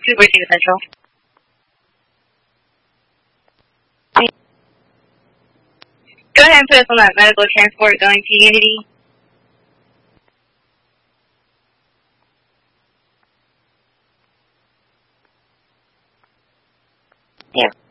242 Central. Go ahead and put us on that medical transport going to Unity. Yeah.